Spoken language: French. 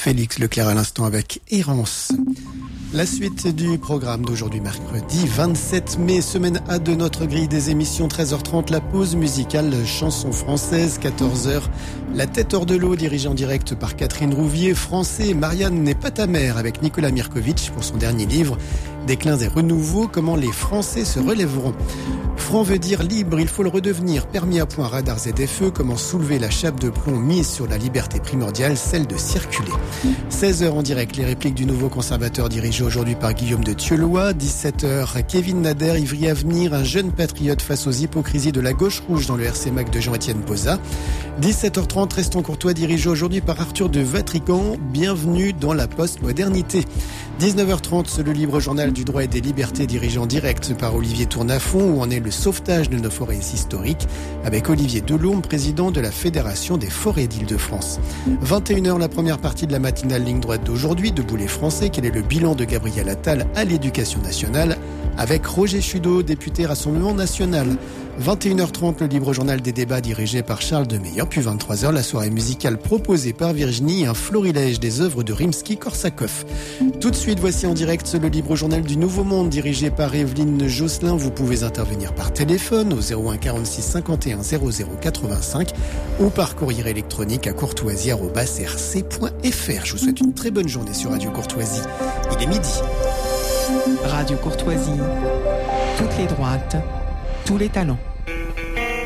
Félix Leclerc à l'instant avec Errance. La suite du programme d'aujourd'hui, mercredi 27 mai, semaine A de notre grille des émissions, 13h30, la pause musicale, chanson française, 14h, la tête hors de l'eau, dirigée en direct par Catherine Rouvier, français, Marianne n'est pas ta mère, avec Nicolas Mirkovic pour son dernier livre, Déclins et renouveaux, comment les Français se relèveront. Franc veut dire libre, il faut le redevenir, permis à point, radars et des feux, comment soulever la chape de plomb mise sur la liberté primordiale, celle de circuler. 16h en direct, les répliques du nouveau conservateur dirigé aujourd'hui par Guillaume de Thieulois. 17h, Kevin Nader, Ivry Avenir, un jeune patriote face aux hypocrisies de la gauche rouge dans le RC Mac de Jean-Étienne Posa. 17h30, Restons Courtois, dirigé aujourd'hui par Arthur de Vatrigan. Bienvenue dans la post-modernité. 19h30, le libre journal du droit et des libertés dirigé en direct par Olivier Tournafond, où en est le sauvetage de nos forêts historiques, avec Olivier Delhomme, président de la Fédération des forêts d'Île-de-France. 21h, la première partie de la matinale ligne droite d'aujourd'hui, Debout les Français. Quel est le bilan de Gabriel Attal à l'Éducation nationale, avec Roger Chudeau, député Rassemblement national. 21h30, le libre journal des débats dirigé par Charles Demeyer. Puis 23h, la soirée musicale proposée par Virginie, un florilège des œuvres de Rimsky-Korsakov. Tout de suite, voici en direct le libre journal du Nouveau Monde dirigé par Evelyne Josselin. Vous pouvez intervenir par téléphone au 01 46 51 00 85 ou par courrier électronique à courtoisie@rc.fr. Je vous souhaite une très bonne journée sur Radio Courtoisie. Il est midi. Radio Courtoisie, toutes les droites, tous les talents.